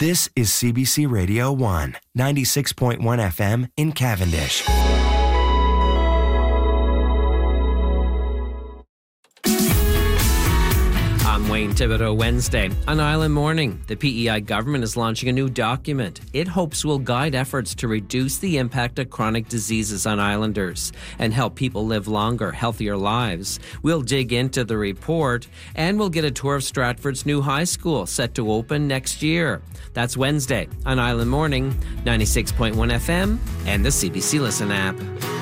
This is CBC Radio 1, 96.1 FM in Cavendish. I'm Wayne Thibodeau. Wednesday, on Island Morning, the PEI government is launching a new document it hopes will guide efforts to reduce the impact of chronic diseases on islanders and help people live longer, healthier lives. We'll dig into the report and we'll get a tour of Stratford's new high school set to open next year. That's Wednesday on Island Morning, 96.1 FM and the CBC Listen app.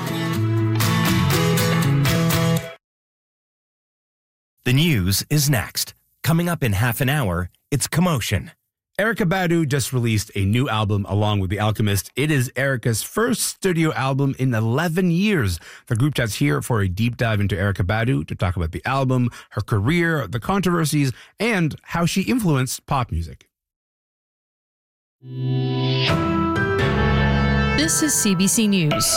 The news is next. Coming up in half an hour, it's Commotion. Erykah Badu just released a new album along with The Alchemist. It is Erykah's first studio album in 11 years. The group chat's here for a deep dive into Erykah Badu to talk about the album, her career, the controversies, and how she influenced pop music. This is CBC News.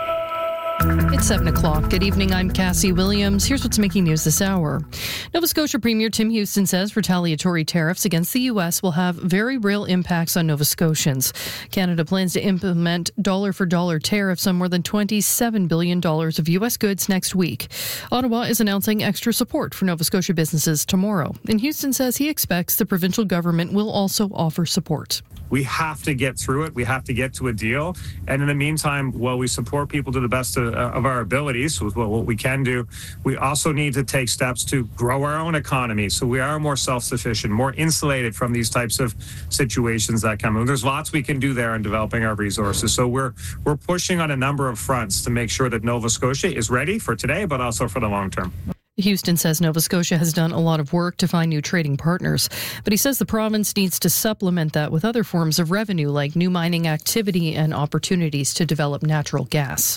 It's 7 o'clock. Good evening. I'm Cassie Williams. Here's what's making news this hour. Nova Scotia Premier Tim Houston says retaliatory tariffs against the U.S. will have very real impacts on Nova Scotians. Canada plans to implement dollar-for-dollar tariffs on more than $27 billion of U.S. goods next week. Ottawa is announcing extra support for Nova Scotia businesses tomorrow. And Houston says he expects the provincial government will also offer support. We have to get through it. We have to get to a deal. And in the meantime, while we support people to the best of our abilities, with what we can do, we also need to take steps to grow our own economy so we are more self-sufficient, more insulated from these types of situations that come. And there's lots we can do there in developing our resources. So we're pushing on a number of fronts to make sure that Nova Scotia is ready for today, but also for the long term. Houston says Nova Scotia has done a lot of work to find new trading partners, but he says the province needs to supplement that with other forms of revenue like new mining activity and opportunities to develop natural gas.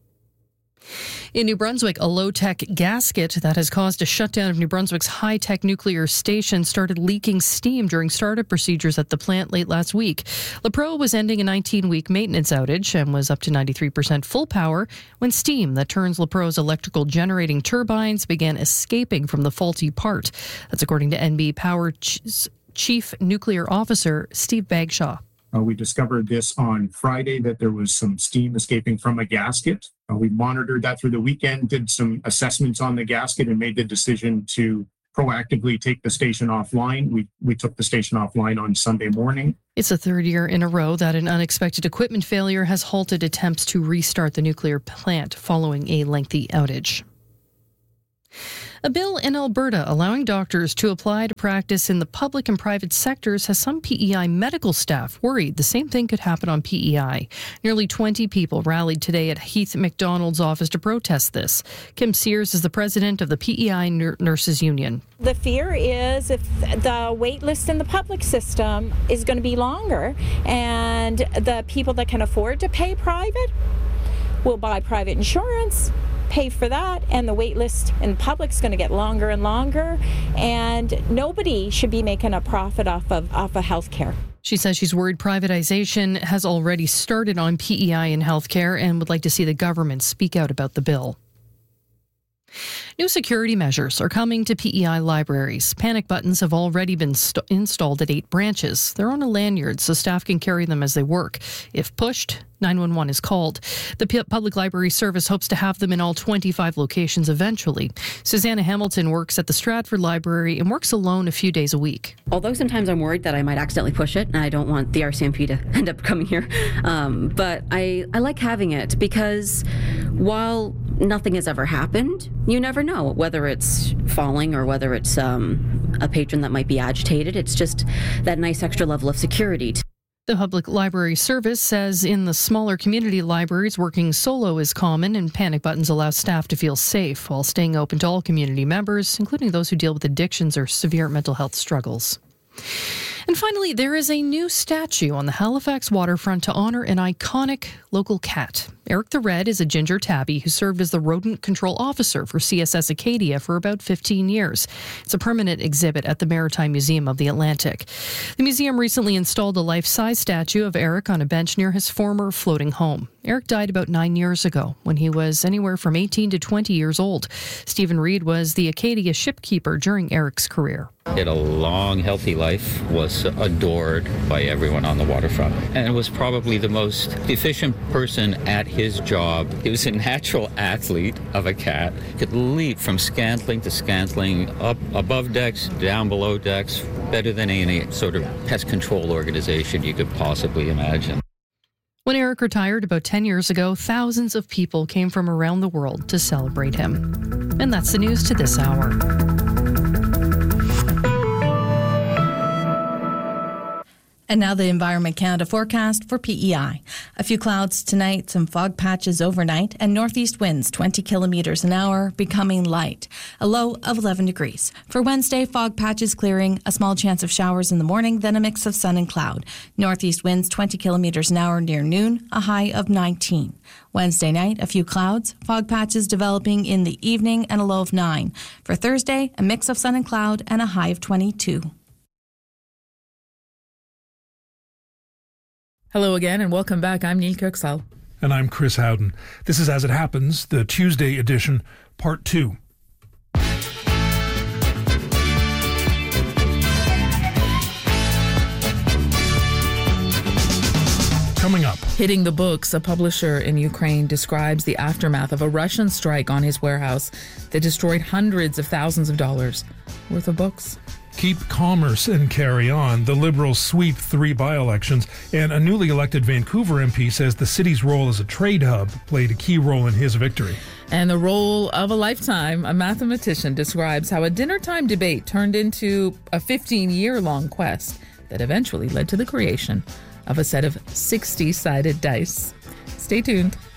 In New Brunswick, a low-tech gasket that has caused a shutdown of New Brunswick's high-tech nuclear station started leaking steam during startup procedures at the plant late last week. LaPro was ending a 19-week maintenance outage and was up to 93% full power when steam that turns LaPro's electrical generating turbines began escaping from the faulty part. That's according to NB Power Chief Nuclear Officer Steve Bagshaw. We discovered this on Friday, that there was some steam escaping from a gasket. We monitored that through the weekend, did some assessments on the gasket, and made the decision to proactively take the station offline. We took the station offline on Sunday morning. It's the third year in a row that an unexpected equipment failure has halted attempts to restart the nuclear plant following a lengthy outage. A bill in Alberta allowing doctors to apply to practice in the public and private sectors has some PEI medical staff worried the same thing could happen on PEI. Nearly 20 people rallied today at Heath McDonald's office to protest this. Kim Sears is the president of the PEI Nurses Union. The fear is if the wait list in the public system is going to be longer, and the people that can afford to pay private will buy private insurance, pay for that, and the wait list in public is going to get longer and longer, and nobody should be making a profit off of healthcare. She says she's worried privatization has already started on PEI in healthcare and would like to see the government speak out about the bill. New security measures are coming to PEI libraries. Panic buttons have already been installed at 8 branches. They're on a lanyard so staff can carry them as they work. If pushed, 911 is called. The Public Library Service hopes to have them in all 25 locations eventually. Susanna Hamilton works at the Stratford Library and works alone a few days a week. Although sometimes I'm worried that I might accidentally push it, and I don't want the RCMP to end up coming here, but I like having it because while nothing has ever happened, you never know whether it's falling or whether it's a patron that might be agitated. It's just that nice extra level of security. The Public Library Service says in the smaller community libraries, working solo is common, and panic buttons allow staff to feel safe while staying open to all community members, including those who deal with addictions or severe mental health struggles. And finally, there is a new statue on the Halifax waterfront to honor an iconic local cat. Eric the Red is a ginger tabby who served as the rodent control officer for CSS Acadia for about 15 years. It's a permanent exhibit at the Maritime Museum of the Atlantic. The museum recently installed a life-size statue of Eric on a bench near his former floating home. Eric died about 9 years ago when he was anywhere from 18 to 20 years old. Stephen Reed was the Acadia shipkeeper during Eric's career. He had a long, healthy life, was adored by everyone on the waterfront, and was probably the most efficient person at his job. He was a natural athlete of a cat, could leap from scantling to scantling, up above decks, down below decks, better than any sort of pest control organization you could possibly imagine. When Eric retired about 10 years ago, thousands of people came from around the world to celebrate him. And that's the news to this hour. And now the Environment Canada forecast for PEI. A few clouds tonight, some fog patches overnight, and northeast winds 20 kilometers an hour, becoming light. A low of 11 degrees. For Wednesday, fog patches clearing, a small chance of showers in the morning, then a mix of sun and cloud. Northeast winds 20 kilometers an hour near noon, a high of 19. Wednesday night, a few clouds, fog patches developing in the evening, and a low of 9. For Thursday, a mix of sun and cloud, and a high of 22. Hello again and welcome back. I'm Neil Kirksall. And I'm Chris Howden. This is As It Happens, the Tuesday edition, Part 2. Coming up. Hitting the books, a publisher in Ukraine describes the aftermath of a Russian strike on his warehouse that destroyed hundreds of thousands of dollars worth of books. Keep commerce and carry on. The Liberals sweep 3 by-elections, and a newly elected Vancouver MP says the city's role as a trade hub played a key role in his victory. And the role of a lifetime, a mathematician describes how a dinnertime debate turned into a 15-year-long quest that eventually led to the creation of a set of 60-sided dice. Stay tuned.